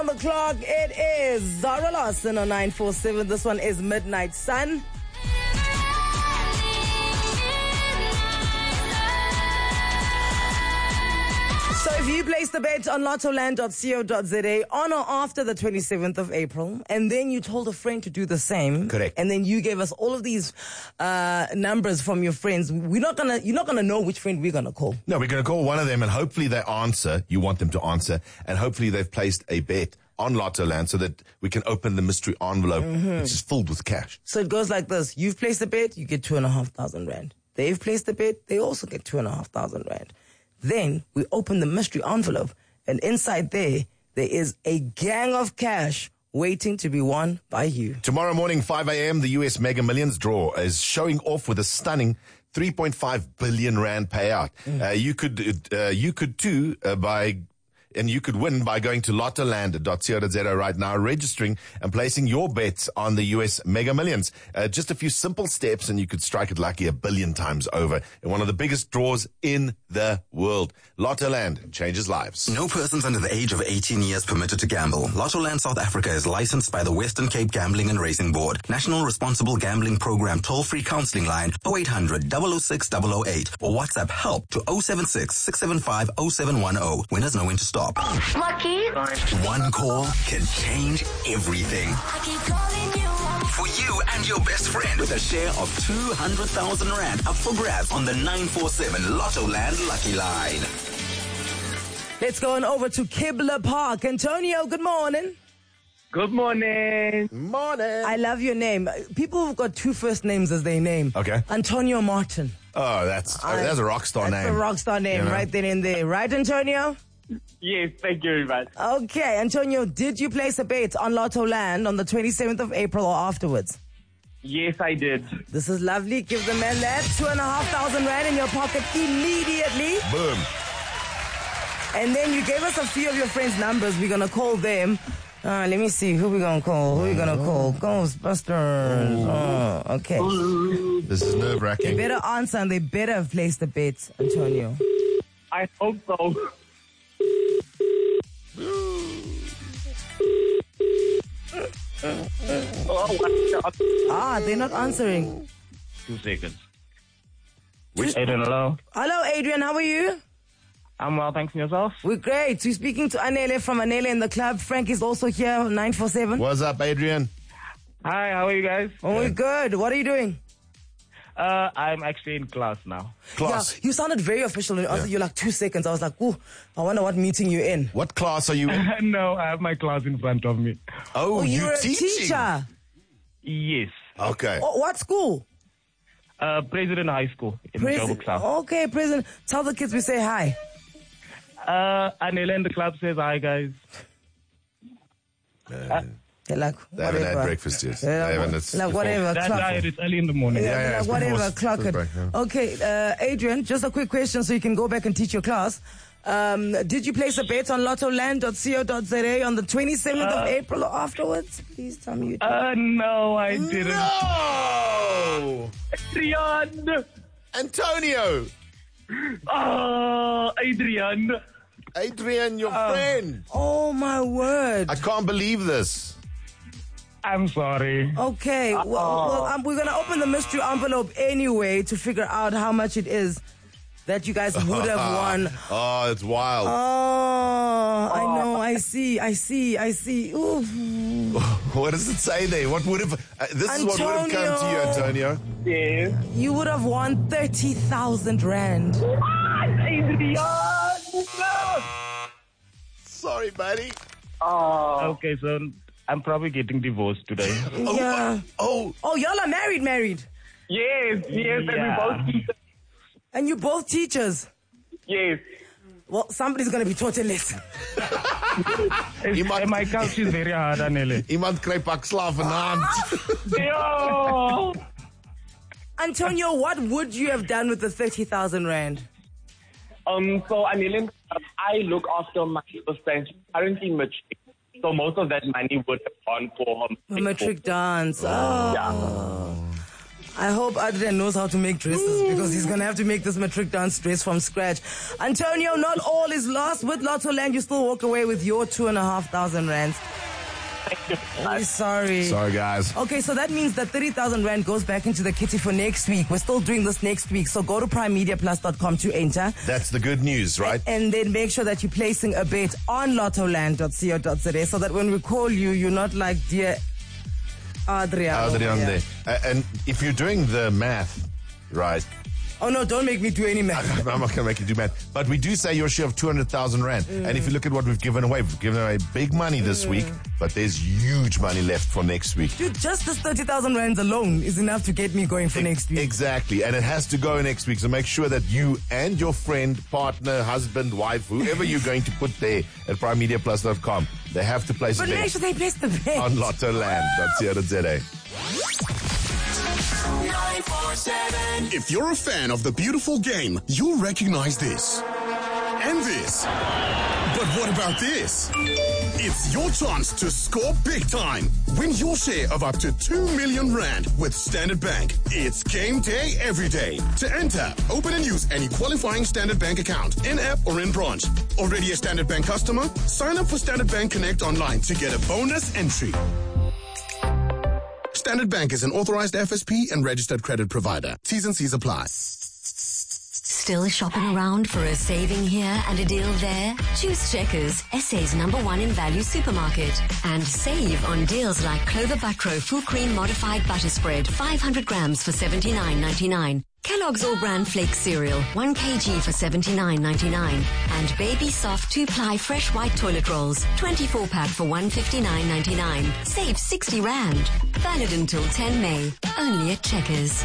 On the clock, it is Zara Larson on 947. This one is Midnight Sun. So if you place the bet on lottoland.co.za on or after the 27th of April, and then you told a friend to do the same. Correct. And then you gave us all of these numbers from your friends, you're not gonna know which friend we're gonna call. No, we're going to call one of them and hopefully they answer. You want them to answer. And hopefully they've placed a bet on Lottoland so that we can open the mystery envelope, which is filled with cash. So it goes like this. You've placed a bet, you get 2,500 rand. They've placed a bet, they also get 2,500 rand. Then we open the mystery envelope, and inside there is a gang of cash waiting to be won by you. Tomorrow morning, 5 a.m., the US Mega Millions draw is showing off with a stunning 3.5 billion rand payout. You could too and you could win by going to lottoland.co.za right now, registering and placing your bets on the US Mega Millions. Just a few simple steps and you could strike it lucky 1 billion times over in one of the biggest draws in the world. Lottoland changes lives. No persons under the age of 18 years permitted to gamble. Lottoland South Africa is licensed by the Western Cape Gambling and Racing Board. National Responsible Gambling Program toll-free counseling line 0800 006 008 or WhatsApp help to 076 675 0710. Winners know when to stop. Lucky. One call can change everything. I keep calling you. For you and your best friend with a share of 200,000 rand up for grabs on the 947 Lottoland Lucky Line. Let's go on over to Kibler Park. Antonio, good morning. Good morning. Morning. I love your name. People who've got two first names as their name. Okay. Antonio Martin. Oh, that's a rock star name. That's a rock star name, you know? Right then and there. Right, Antonio? Yes, thank you very much. Okay, Antonio, did you place a bet on Lottoland on the 27th of April or afterwards? Yes, I did. This is lovely. Give the man that 2,500 rand in your pocket immediately. Boom. And then you gave us a few of your friends' numbers. We're going to call them. Let me see. Who we going to call? Ghostbusters. Oh, okay. This is nerve-wracking. They better answer and they better have placed the bet, Antonio. I hope so. They're not answering. 2 seconds. Adrian, hello. Hello, Adrian. How are you? I'm well, thanks. And yourself? We're great. We're speaking to Anele from Anele in the club. Frank is also here, 947. What's up, Adrian? Hi, how are you guys? Oh, we're good. What are you doing? I'm actually in class now. Class? Yeah, you sounded very official. You're like 2 seconds. I was like, ooh, I wonder what meeting you're in. What class are you in? No, I have my class in front of me. Oh, you're a teaching? teacher? Yes. Okay. Oh, what school? President High School in Joburg South. Okay, President. Tell the kids we say hi. Anela in the club says hi, guys. They're like, they haven't had breakfast yet. Whatever. That's right, it's early in the morning. Yeah, whatever, clock it. Okay, Adrian, just a quick question so you can go back and teach your class. Did you place a bet on lottoland.co.za on the 27th of April or afterwards? Please tell me you did. No, I didn't. No! Adrian! Antonio! Adrian! Adrian, your friend! Oh, my word. I can't believe this. I'm sorry. Okay, well we're going to open the mystery envelope anyway to figure out how much it is that you guys would have won. Oh, it's wild. I know, I see. Ooh. What does it say there? What would have... this is what would have come to you, Antonio. Yes. You would have won 30,000 rand. What? Adrian! No! Sorry, buddy. Okay, so I'm probably getting divorced today. Yeah. Oh, y'all are married. Yes, and we both teachers. And you both teachers. Yes. Well, somebody's going to be taught a lesson. My couch is very hard, Anele. Iemand kry pak slaaf vanaand. Yo! Antonio, what would you have done with the 30,000 rand? So Anele, I look after my sister. She's currently matric. So most of that money would have gone for her Matric dance. Yeah. I hope Adrian knows how to make dresses because he's going to have to make this matric dance dress from scratch. Antonio, not all is lost. With Lotto Land, you still walk away with your 2,500 rands. We're sorry. Sorry, guys. Okay, so that means that 30,000 rand goes back into the kitty for next week. We're still doing this next week. So go to primemediaplus.com to enter. That's the good news, right? And then make sure that you're placing a bet on lottoland.co.za so that when we call you, you're not like, dear Adrian. there. And if you're doing the math, right? Oh, no, don't make me do any math. I'm not going to make you do math. But we do say your share of 200,000 rand. And if you look at what we've given away big money this week, but there's huge money left for next week. Dude, just this 30,000 rands alone is enough to get me going for next week. Exactly. And it has to go next week. So make sure that you and your friend, partner, husband, wife, whoever you're going to put there at primemediaplus.com, they have to place a But bet make sure they place the bet. on lottoland.co.za. 947. If you're a fan of the beautiful game, you'll recognize this. And this. But what about this? It's your chance to score big time. Win your share of up to 2 million rand with Standard Bank. It's game day every day. To enter, open and use any qualifying Standard Bank account, in-app or in branch. Already a Standard Bank customer? Sign up for Standard Bank Connect online to get a bonus entry. Standard Bank is an authorized FSP and registered credit provider. T's and C's apply. Still shopping around for a saving here and a deal there? Choose Checkers, SA's #1 in value supermarket. And save on deals like Clover Butro Full Cream Modified Butter Spread, 500 grams for $79.99. Kellogg's All Bran Flake Cereal, 1 kg for $79.99. And Baby Soft 2-ply Fresh White Toilet Rolls, 24-pack for $159.99. Save 60 rand. Valid until 10 May. Only at Checkers.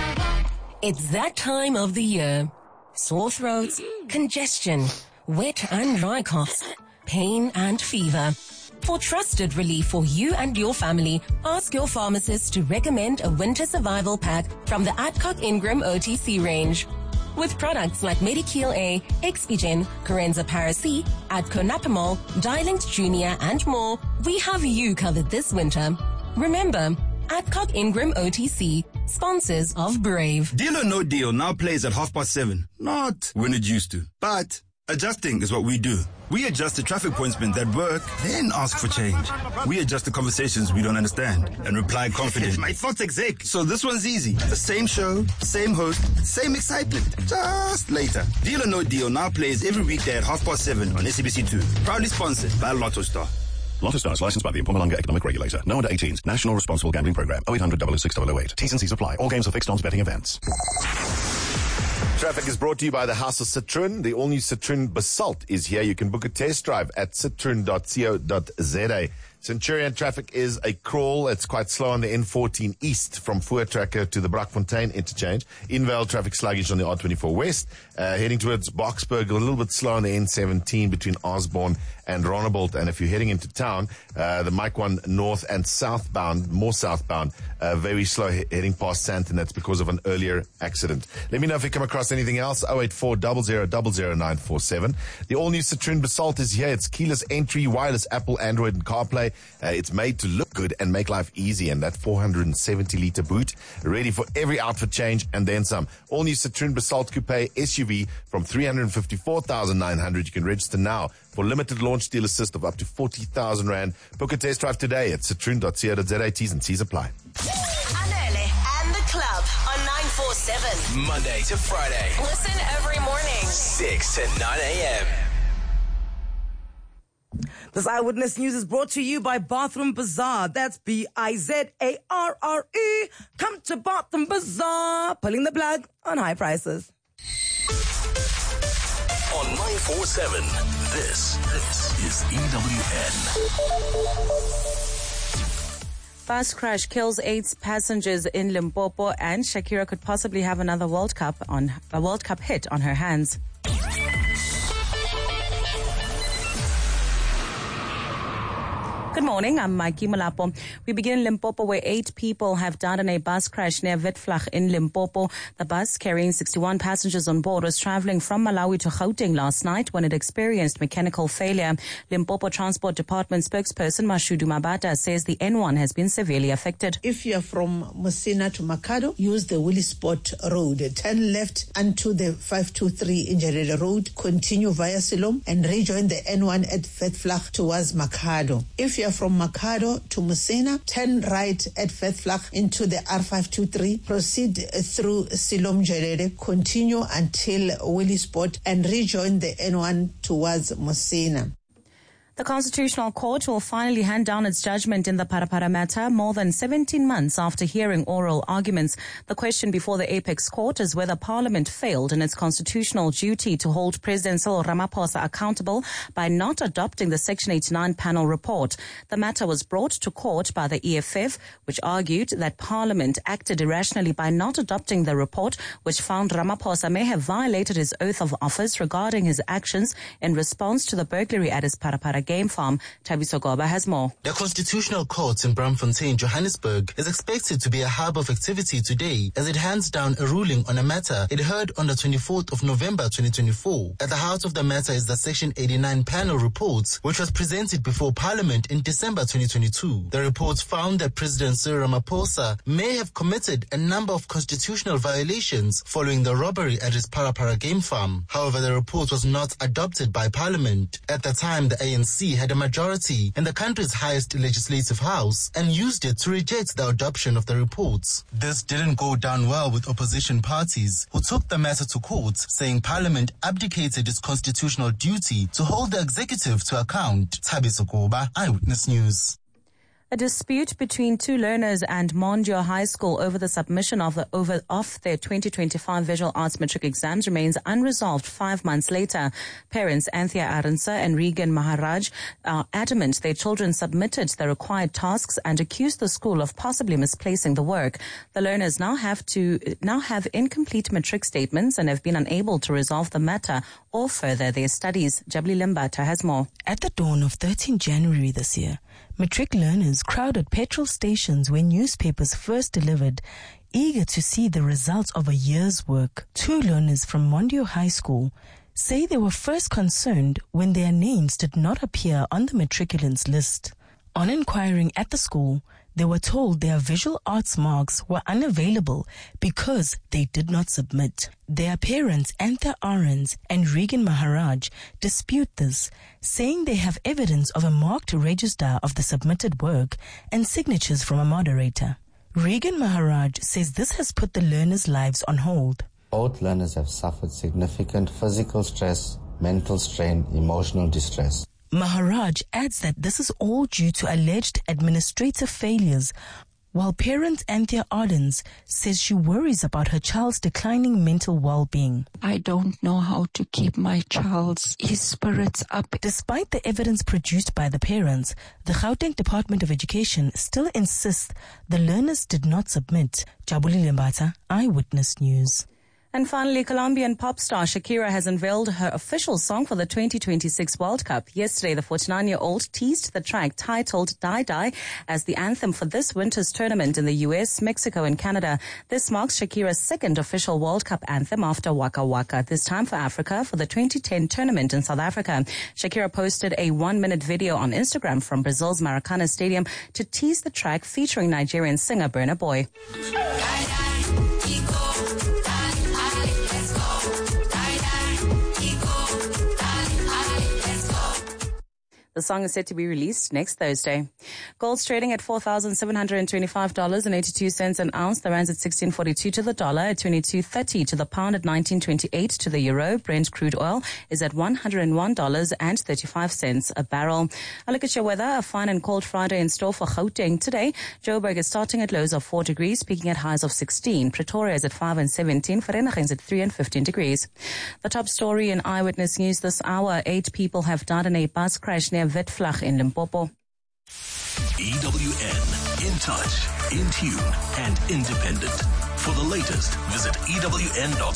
It's that time of the year. Sore throats, congestion, wet and dry coughs, pain and fever. For trusted relief for you and your family, ask your pharmacist to recommend a winter survival pack from the Adcock Ingram OTC range. With products like Medikil A, Expigen, Corenza Paracy, Adco Napamol, Dilinct Junior and more, we have you covered this winter. Remember, Adcock Ingram OTC, sponsors of Brave. Deal or No Deal now plays at 7:30. Not when it used to, but adjusting is what we do. We adjust the traffic pointsmen that work, then ask for change. We adjust the conversations we don't understand and reply confident. My thoughts exact. So this one's easy. The same show, same host, same excitement, just later. Deal or No Deal now plays every weekday at 7:30 on SABC2. Proudly sponsored by Lotto Star. Lotto Star is licensed by the Mpumalanga Economic Regulator. No under 18s. National Responsible Gambling Program. 0800 006 008. T's and C's apply. All games are fixed odds betting events. Traffic is brought to you by the House of Citroen. The all-new Citroen Basalt is here. You can book a test drive at citroen.co.za. Centurion traffic is a crawl. It's quite slow on the N14 east from Voortrekker to the Brakfontein interchange. Inval traffic sluggish on the R24 west. Heading towards Boksburg, a little bit slow on the N17 between Osborne and Ronnebold. And if you're heading into town, the Mike 1 north and southbound, more southbound, very slow heading past Sandton. That's because of an earlier accident. Let me know if you come across anything else. 084 00 00947. The all-new Citroen Basalt is here. It's keyless entry, wireless Apple, Android, and CarPlay. It's made to look good and make life easy. And that 470-litre boot, ready for every outfit change and then some. All-new Citroen Basalt Coupe SUV from 354,900. You can register now for limited launch deal assist of up to 40,000 rand. Book a test drive today at citroen.co.za. T's and C's apply. Anele and the club on 947. Monday to Friday. Listen every morning. 6 to 9 a.m. This Eyewitness News is brought to you by Bathroom Bazaar. That's BIZARRE. Come to Bathroom Bazaar. Pulling the plug on high prices. On 947, this is EWN. Bus crash kills 8 passengers in Limpopo, and Shakira could possibly have another World Cup hit on her hands. Good morning, I'm Mikey Malapo. We begin in Limpopo, where 8 people have died in a bus crash near Witflag in Limpopo. The bus, carrying 61 passengers on board, was traveling from Malawi to Gauteng last night when it experienced mechanical failure. Limpopo Transport Department spokesperson Mashudu Mabata says the N1 has been severely affected. If you are from Messina to Makado, use the Willie Spot Road. Turn left onto the 523 Injereda Road, continue via Silom and rejoin the N1 at Witflag towards Makado. If you are from Makado to Messina, turn right at Witflag into the R523, proceed through Silom Jerede, continue until Willie Spot and rejoin the N1 towards Messina. The Constitutional Court will finally hand down its judgment in the Parapara matter more than 17 months after hearing oral arguments. The question before the Apex Court is whether Parliament failed in its constitutional duty to hold President Cyril Ramaphosa accountable by not adopting the Section 89 panel report. The matter was brought to court by the EFF, which argued that Parliament acted irrationally by not adopting the report, which found Ramaphosa may have violated his oath of office regarding his actions in response to the burglary at his Parapara game farm. Thabiso Goba has more. The Constitutional Court in Braamfontein, Johannesburg, is expected to be a hub of activity today as it hands down a ruling on a matter it heard on the 24th of November 2024. At the heart of the matter is the Section 89 panel report, which was presented before Parliament in December 2022. The report found that President Cyril Ramaphosa may have committed a number of constitutional violations following the robbery at his Parapara game farm. However, the report was not adopted by Parliament. At the time, the ANC had a majority in the country's highest legislative house and used it to reject the adoption of the reports. This didn't go down well with opposition parties, who took the matter to court, saying Parliament abdicated its constitutional duty to hold the executive to account. Thabiso Goba, Eyewitness News. A dispute between 2 learners and Mondio High School over the submission of their 2025 visual arts matric exams remains unresolved 5 months later. Parents Anthea Arendse and Regan Maharaj are adamant their children submitted the required tasks and accused the school of possibly misplacing the work. The learners now have incomplete matric statements and have been unable to resolve the matter or further their studies. Jabli Limbata has more. At the dawn of 13 January this year, matric learners crowded petrol stations where newspapers first delivered, eager to see the results of a year's work. 2 learners from Mondio High School say they were first concerned when their names did not appear on the matriculants list. On inquiring at the school, they were told their visual arts marks were unavailable because they did not submit. Their parents, Anthea Arendse and Regan Maharaj, dispute this, saying they have evidence of a marked register of the submitted work and signatures from a moderator. Regan Maharaj says this has put the learners' lives on hold. Both learners have suffered significant physical stress, mental strain, emotional distress. Maharaj adds that this is all due to alleged administrative failures, while parent Anthea Arendse says she worries about her child's declining mental well-being. I don't know how to keep my child's spirits up. Despite the evidence produced by the parents, the Gauteng Department of Education still insists the learners did not submit. Jabuli Limbata, Eyewitness News. And finally, Colombian pop star Shakira has unveiled her official song for the 2026 World Cup. Yesterday, the 49-year-old teased the track titled Die Die as the anthem for this winter's tournament in the US, Mexico and Canada. This marks Shakira's second official World Cup anthem after Waka Waka, this time for Africa for the 2010 tournament in South Africa. Shakira posted a 1-minute video on Instagram from Brazil's Maracanã Stadium to tease the track featuring Nigerian singer Burna Boy. The song is set to be released next Thursday. Gold's trading at $4,725.82 an ounce. The rand's at 16.42 to the dollar, at 22.30 to the pound, at 19.28 to the euro. Brent crude oil is at $101.35 a barrel. A look at your weather. A fine and cold Friday in store for Gauteng today. Joburg is starting at lows of 4 degrees, peaking at highs of 16. Pretoria is at 5 and 17. Vereeniging is at 3 and 15 degrees. The top story in Eyewitness News this hour: 8 people have died in a bus crash near Witflag in Limpopo. EWN, in touch, in tune, and independent. For the latest, visit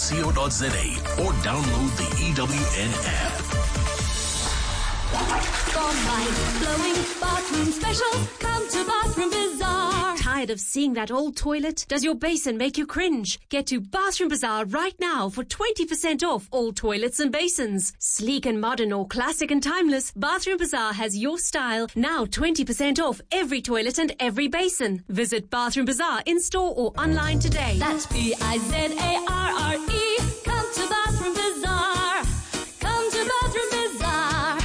ewn.co.za or download the EWN app. for mind-blowing bathroom specials. Come to Bathroom Bazaar. Tired of seeing that old toilet? Does your basin make you cringe? Get to Bathroom Bazaar right now for 20% off all toilets and basins. Sleek and modern or classic and timeless, Bathroom Bazaar has your style. Now 20% off every toilet and every basin. Visit Bathroom Bazaar in store or online today. That's Bizarre. Come to Bathroom Bazaar. Come to Bathroom Bazaar.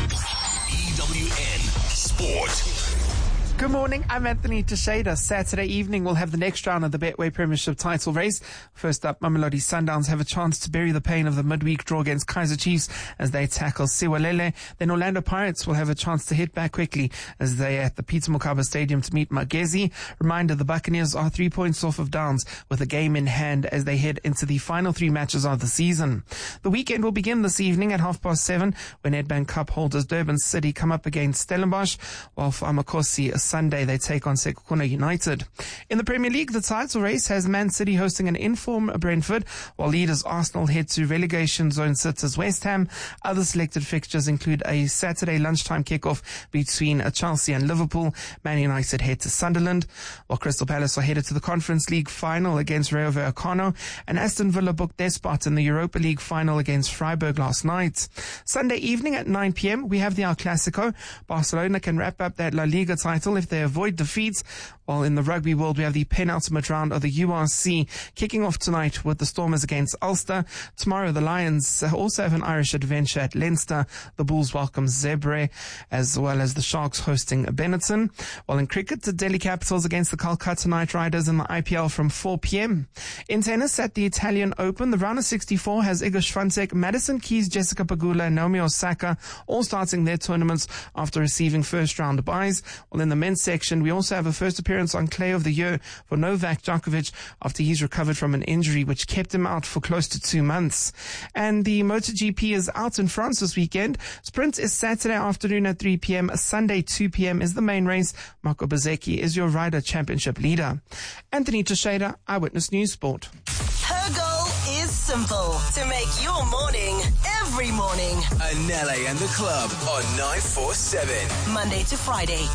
EWN Sport. Good morning, I'm Anthony Teixeira. Saturday evening we'll have the next round of the Betway Premiership title race. First up, Mamelodi Sundowns have a chance to bury the pain of the midweek draw against Kaizer Chiefs as they tackle Siwalele. Then Orlando Pirates will have a chance to hit back quickly as they are at the Peter Mokaba Stadium to meet Magezi. Reminder, the Buccaneers are 3 points off of Downs with a game in hand as they head into the final 3 matches of the season. The weekend will begin this evening at 7:30 when Nedbank Cup holders Durban City come up against Stellenbosch, while for Amakosi Sunday they take on Sekhukhune United. In the Premier League, the title race has Man City hosting an in-form Brentford, while leaders Arsenal head to relegation zone sitters West Ham. Other selected fixtures include a Saturday lunchtime kickoff between Chelsea and Liverpool. Man United head to Sunderland, while Crystal Palace are headed to the Conference League final against Rayo Vallecano, and Aston Villa booked their spot in the Europa League final against Freiburg last night. Sunday evening at 9 p.m. we have the El Clasico. Barcelona can wrap up that La Liga title if they avoid defeats, while in the rugby world we have the penultimate round of the URC kicking off tonight with the Stormers against Ulster. Tomorrow the Lions also have an Irish adventure at Leinster. The Bulls welcome Zebre, as well as the Sharks hosting Benetton. While in cricket, the Delhi Capitals against the Kolkata Knight Riders in the IPL from 4 p.m. In tennis at the Italian Open, the round of 64 has Iga Swiatek, Madison Keys, Jessica Pegula and Naomi Osaka all starting their tournaments after receiving first round byes. While in the men's section, we also have a first appearance on Clay of the Year for Novak Djokovic after he's recovered from an injury which kept him out for close to 2 months. And the MotoGP is out in France this weekend. Sprint is Saturday afternoon at 3 p.m. Sunday 2 p.m. is the main race. Marco Bezzecchi is your rider championship leader. Anthony Teixeira, Eyewitness News Sport. Her goal is simple: to make your morning every morning. Anele and the club on 947. Monday to Friday,